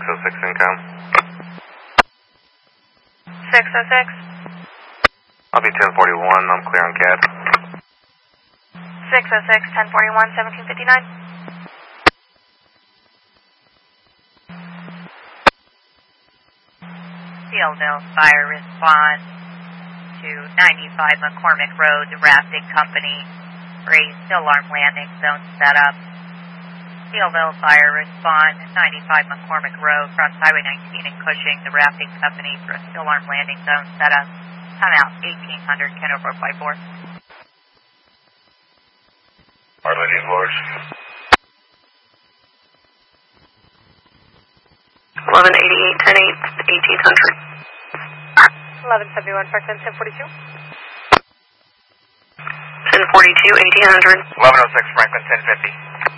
606 income. 606. I'll be 1041, I'm clear on CAD. 606, 1041, 1759. Steelville Fire response to 95 McCormick Road, the rafting company, for a still arm landing zone setup. Steelville Fire response 95 McCormick Road, cross Highway 19 in Cushing, the rafting company, for a still arm landing zone setup. Come out 1800, Kenner 454. Our Lady of Lords. 1188, 10-8, 1800. 1171, Franklin, 1042. 1042, 1800. 1106 Franklin, 1050.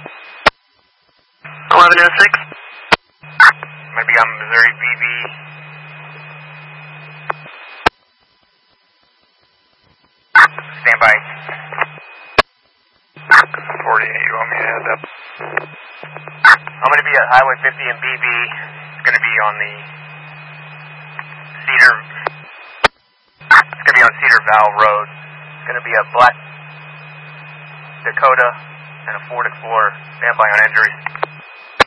1106. I'm going to be on Missouri BB. Stand by. 48, you want me to head up? I'm going to be at Highway 50 and BB. It's going to be on the Cedar. It's going to be on Cedar Valley Road. It's going to be a black Dakota and a Ford Explorer. Stand by on injuries.